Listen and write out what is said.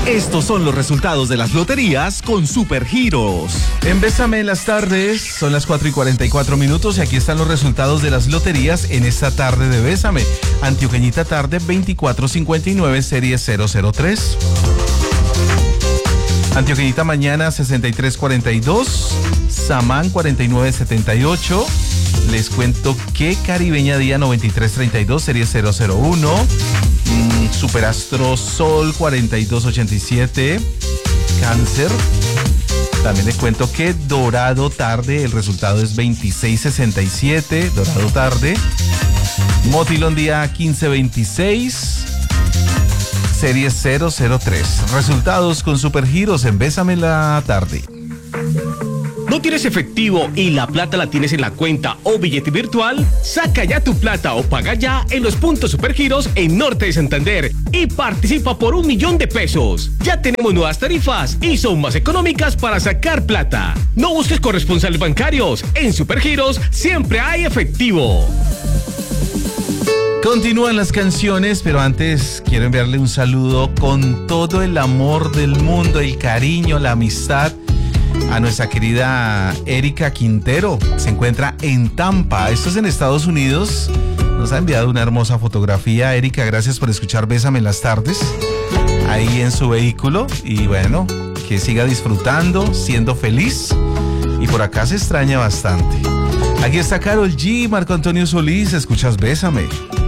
Estos son los resultados de las loterías con Supergiros. En Bésame en las tardes, son las 4:44 y aquí están los resultados de las loterías en esta tarde de Bésame. Antioqueñita tarde 2459, serie 003. Antioqueñita mañana 6342, Samán 4978. Les cuento que Caribeña día 9332, serie 001. Superastro Sol 4287, Cáncer. También les cuento que Dorado tarde, el resultado es 2667, Dorado tarde. Motilón día 1526, serie 003. Resultados con Supergiros en Bésame en la tarde. ¿No tienes efectivo y la plata la tienes en la cuenta o billete virtual? Saca ya tu plata o paga ya en los puntos Supergiros en Norte de Santander y participa por 1 millón de pesos. Ya tenemos nuevas tarifas y son más económicas para sacar plata. No busques corresponsales bancarios. En Supergiros siempre hay efectivo. Continúan las canciones, pero antes quiero enviarle un saludo con todo el amor del mundo, el cariño, la amistad a nuestra querida Erika Quintero. Se encuentra en Tampa, esto es en Estados Unidos. Nos ha enviado una hermosa fotografía. Erika, gracias por escuchar Bésame en las tardes ahí en su vehículo, y bueno, que siga disfrutando, siendo feliz, y por acá se extraña bastante. Aquí está Karol G, Marco Antonio Solís, escuchas Bésame.